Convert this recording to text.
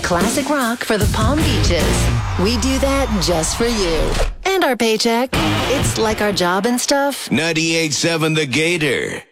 classic rock for the Palm Beaches. We do that just for you. And our paycheck. It's like our job and stuff. 98.7 The Gator.